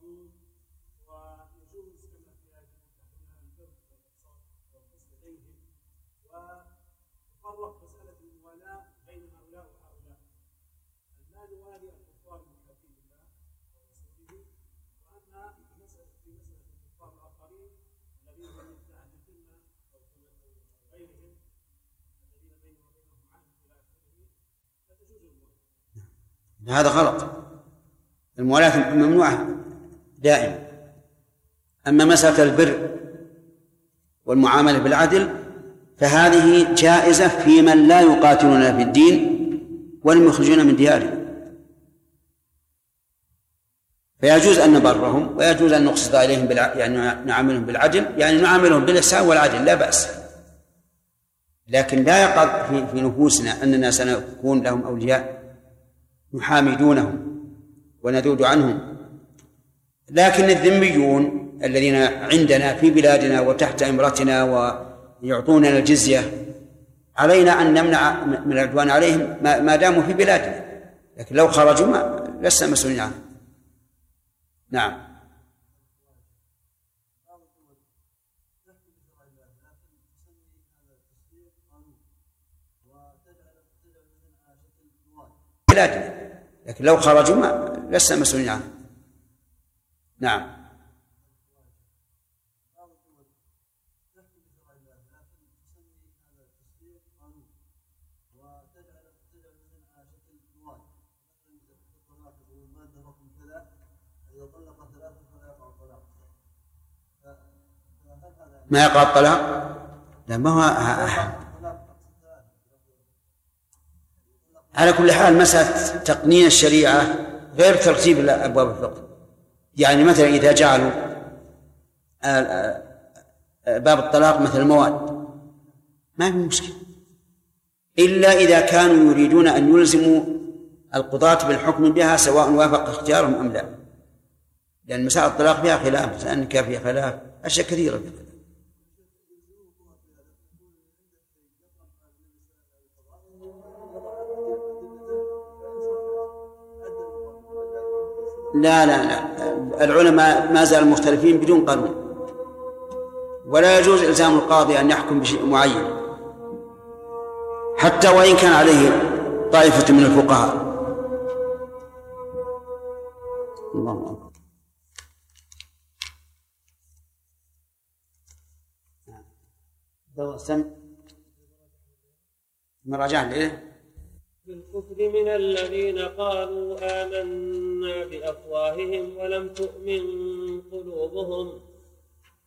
القانون، ويجوز كما في هذه البر والقسط إليهم، ويفرق مسألة الموالاة بين هؤلاء وهؤلاء، أن لا نوالي الكفار المحاربين بالله ورسوله، وأما في مسألة الكفار الآخرين الذين هم مثل أهل الذمة أو غيرهم الذين بينهم وبينهم عهد إلى آخره فتجوز الموالاة. هذا غلط، الموالاة ممنوعة دائما. أما مسألة البر والمعاملة بالعدل فهذه جائزة في من لا يقاتلون في الدين ولم يخرجون من ديارهم، فيجوز أن نبرهم ويجوز أن نقصد إليهم يعني نعاملهم بالعدل، يعني نعاملهم بالإحسان والعدل لا بأس، لكن لا يقع في نفوسنا أننا سنكون لهم أولياء نحامي دونهم وندود عنهم. لكن الذميون الذين عندنا في بلادنا وتحت إمرتنا ويعطوننا الجزية علينا أن نمنع من العدوان عليهم ما داموا في بلادنا، لكن لو خرجوا لسنا مسؤولين عنهم. نعم. بلادنا، لكن لو خرجوا لسنا مسؤولين عنهم. نعم. ما يقع الطلاق؟ لا، ما هو على كل حال مسألة تقنين الشريعة غير ترتيب أبواب الفقه. يعني مثلا إذا جعلوا باب الطلاق مثل المواد ما في مشكلة، إلا إذا كانوا يريدون أن يلزموا القضاة بالحكم بها سواء وافق اختيارهم أم لا، لأن مسائل الطلاق فيها خلاف، مسائل النكاح فيها خلاف، أشياء كثيرة فيها خلاف. لا لا لا، العلماء ما زالوا مختلفين بدون قانون، ولا يجوز إلزام القاضي أن يحكم بشيء معين حتى وإن كان عليه طائفة من الفقهاء. الله أكبر. مراجعة لإيه؟ بالكفر من الذين قالوا آمنا بأفواههم ولم تؤمن قلوبهم